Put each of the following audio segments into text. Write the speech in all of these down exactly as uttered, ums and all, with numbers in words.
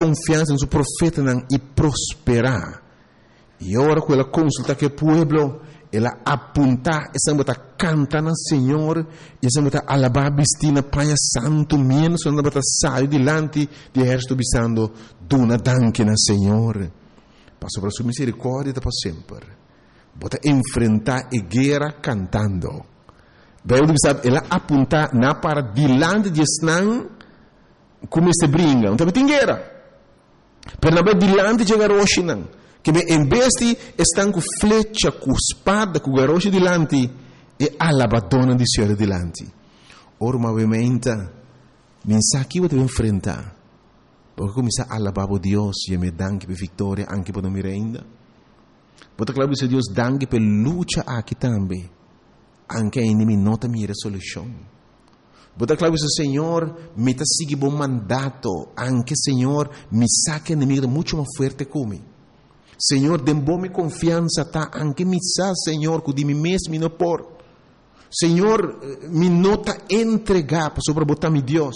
confiança no profeta não, e prosperar. E agora com ela consulta que o povo, ela aponta, essa bota canta no Senhor, essa bota alabar bistina Pai Santo, menos essa bota sai delante de exército bisando, dona danke no Senhor. Passou para sua misericórdia para sempre. Bota enfrentar a guerra cantando. Bem, sabe, ela aponta na para delante de Esnan, como se brinca, então tem guerra. Pero na delante de garoche não, que em vez de estão com flecha, com espada, com garoche delante, e alabadona de Senhor delante. Ora, obviamente, mensagem que você vai enfrentar, porque começa a alabar a Deus e me danke per vitória, anche per me renda. Porque claro que Deus danke per luta aqui também, anche a inimigo nota minha solução. Porque claro que o Senhor me está seguindo bom mandato, anche Senhor me saca inimigo muito mais forte como. Senhor, dê bom confiança, tá? Anche me sa, Senhor, que de mim mesmo não por. Senhor, me nota entregar para sobre botar meu Deus.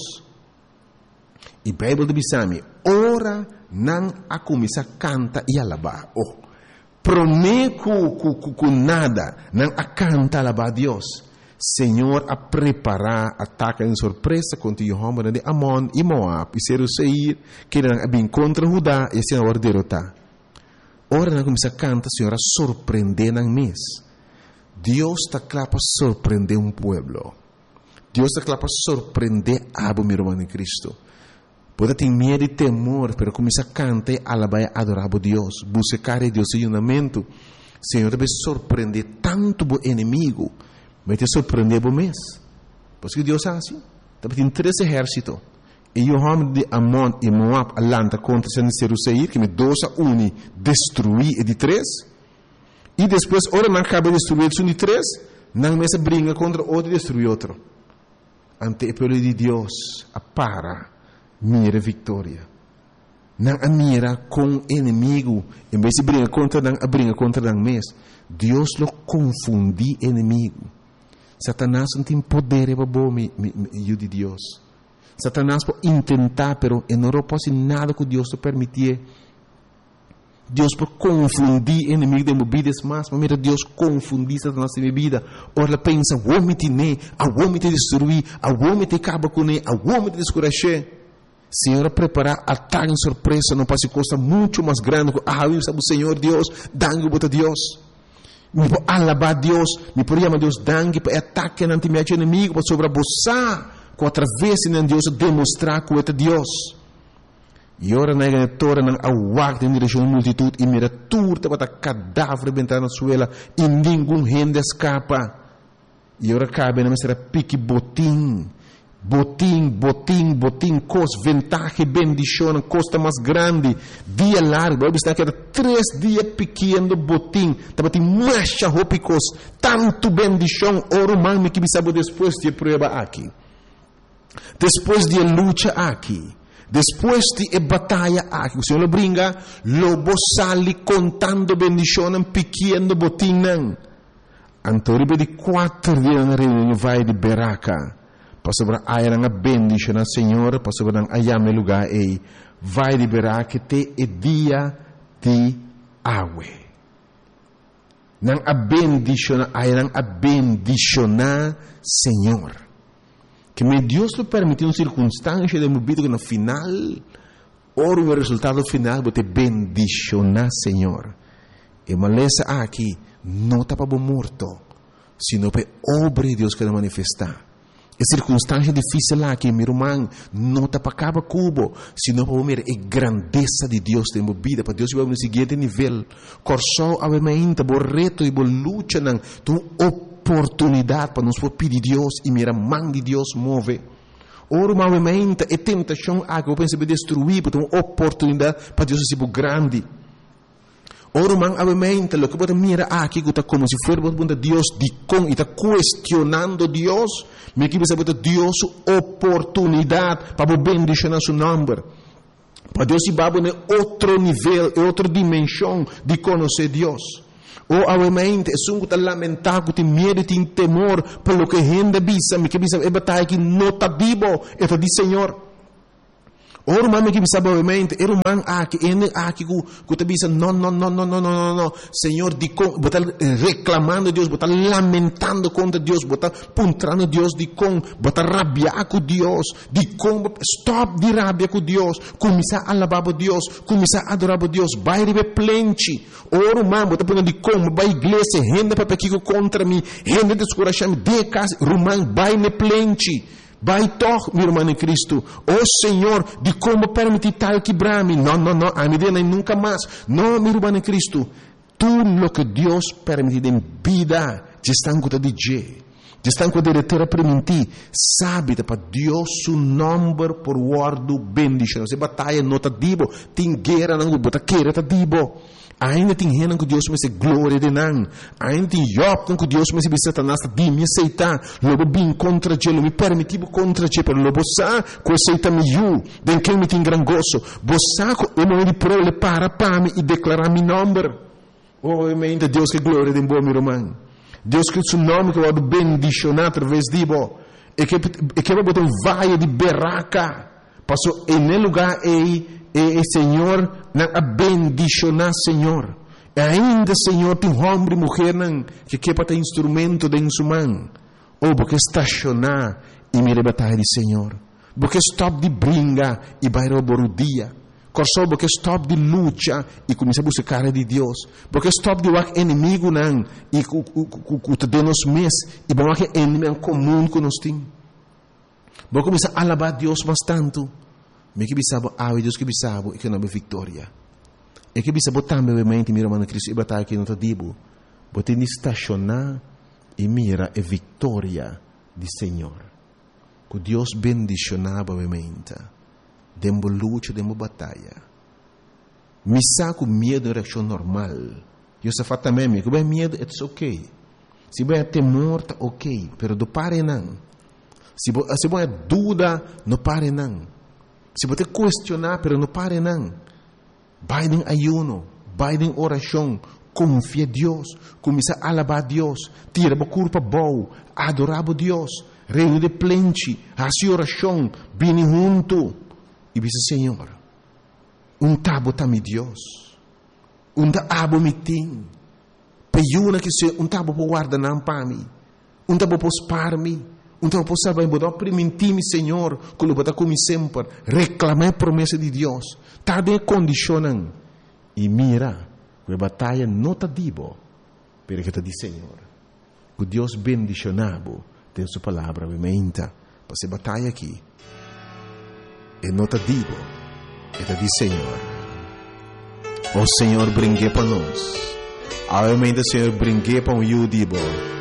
E a Bíblia diz assim, ora não a começar a cantar e alabar. Oh, prometo com nada, não a cantar e alabar a Deus. Senhor, a preparar ataque em surpresa contra o homem de Amon e Moab, e ser o Seir, que não bem contra Judá, e assim agora derrotar. Ora não começar a cantar, Senhor, a surpreender no mês. Deus está claro para surpreender um povo. Deus está claro para surpreender a meu irmão em Cristo. Pode ter medo e temor, mas começar a cantar e alabar e adorar a Deus. Buscar a Deus em unamento. Senhor, deve surpreender tanto o inimigo, mas te surpreender o mês. Por isso que Deus é assim. Deve ter três exércitos. E o homem de Amon e Moab alanta contra o Seir, que me dois a um destruir e de três. E depois, ora não acaba de destruir um de três, não me se brinca contra outro e destrui outro. Ante o povo de Deus, a para, mira vitória. Não a mira com inimigo, em vez de brincar contra não, a brinca contra não mesmo. Deus lo confundi inimigo. Satanás não tem poder para bom me de Deus. Satanás pode tentar, pero não pode nada que Deus te permitir. Deus pode confundir inimigo de movidas mais, mas mira Deus confundir Satanás de vida. Ora ela pensa, o homem te ne, o homem te destruir, o homem te acaba com ele, o homem te descuracher. Senhor, preparar ataque em surpresa, não pode costa muito mais grande. Ah, eu sabe o Senhor Deus, dangue bota Deus. Me pode alabar Deus, me pode chamar Deus dangue para ataque ante meu inimigo, para sobreabusar. Com através de Deus demonstrar que é Deus. E ora na igreja não aguarda em direção à multitud e mira turta para cadáver bentar na suela e nenhum rende escapa. E ora cabe na mestra pique botim, botim, botim, botim, cos ventaja, bendição, costa mais grande, dia largo. Ele está que era três dias pequeno botim, estava tem mais roupas, tanto bendição, ora mais me que me sabe depois de prova aqui. Depois de luta aqui, depois de batalha aqui, o Senhor brinca, lobo sali contando bendição pequeno botim não. Antoribe de quatro dias na reunião vai de Beraca, para sobre a era bendição na Senhor, para sobre a ayame lugar e vai de Beraca te é dia de água. Não a bendição, a era a bendição Senhor. Que me Deus lhe permitiu uma circunstância de vida que no final, ora o resultado final, você bendicionar Senhor. E maleza aqui, não está para morto, sino para obra de Deus que vai manifestar. E circunstância difícil lá, que meu irmão, não está para acabar cubo, sino para ver a grandeza de Deus em minha vida, para Deus vai no seguinte nível. Corsou a mente, o reto e a luta, tu oportunidade para nos pedir Deus e mira mão de Deus move. Ora, obviamente, é tentação a que eu penso destruir, porque é uma oportunidade para Deus ser grande. Ora, obviamente, o que você mira aqui, que está como se fosse Deus de com e está questionando Deus, me que você Deus oportunidade para bendicionar seu nome. Para Deus se baba em outro nível, em outra dimensão de conhecer Deus. Ou, obviamente, é um que lamentável, que tem medo, tem temor, pelo que a gente bisa, me que bisa, é batalha que não está vivo, é de Senhor. Ora mami que sabe obviamente, era um man aqui, ene aqui que que te bisa não, não, não, não, não, não, não, Senhor, de com, botar reclamando Deus, botar lamentando contra Deus, botar puntrando Deus de com, botar rabiar com Deus, de com, stop de rabia com Deus, começar a alabar Deus, começar a adorar Deus, vai rebe plente. Ora man, botar punando de com, vai igreja, rende para pequeno contra mim, rende de escuracham de casa, rumang vai ne plente. Vai toch, meu irmão em Cristo. Oh Senhor, de como permitir tal quebrar-me? Não, não, não, a medida nunca mais. Não, meu irmão em Cristo. Tudo o que Deus permite em vida, já está com de G. Já está com de terra permitir. Sabe, para Deus, o nome por guardo bendição. Se batalha nota dibo, tem guerra, não bota queira, tá dibo. Ainda tem gente que Deus me se glória de não. Ainda tem Job que Deus me se Satanás de me aceitar. Logo bem contra ele, me permitivo contra ele, pero logo sa que aceita me eu, den que me tem gran gozo. Bosa ko eu me pro le para para me e declarar meu nome. Oh, amém, Deus que glória de bom meu irmão. Deus que seu nome que vai bendicionar através de bo. E que e que vai botar um vaio de berraca. Passou em lugar aí e o Senhor na bendicionar, Senhor. E ainda, Senhor, tem homem e mulher que quer para ter instrumento de sua mão. Ou porque estacionar e me rebatar de Senhor. Porque stop de brinca e vai roubar o dia. Corso porque stop de luta e começa a buscar de Deus. Porque stop de wak inimigo não e que te dê nos mês e bom que inimigo comum que nós temos. Porque começa a alabar Deus bastante. Me que bisabo, ah, Deus que bisabo, e que não é vitória. E que bisabo também, obviamente, meu irmão Cristo, e batalha que não te digo. Bote de estacionar e mira a vitória do Senhor. Que Deus bendicionava, obviamente. Dembo luta, dembo batalha. Me saco medo de reação normal. Eu só faço também, que bem medo, it's ok. Se bem temor, tá ok. Pero do pare não. Se bem dúvida, não pare não. Se você questionar, pero não pare não. Vai em ayuno, vai em oração, confia em Deus, começa a alabar a Deus, tira a culpa boa, adorar a Deus, reino de plente, a sua oração, vem junto. E diz, Senhor, um tabo tá me Deus, um tabo me tem, peiuna que se um tabo por guarda não para mim, um tabo por spar me. Então, eu posso saber, eu permitir-me, Senhor, que eu vou como sempre, reclamar a promessa de Deus. Está de condicionando. E mira, a batalha não está dibo, pero que está de Senhor. Que Deus bendicionado tem sua palavra, obviamente, para essa batalha aqui. E não está dibo, está de Senhor. O Senhor brinque para nós. Obviamente, o Senhor brinque para o eu dibo.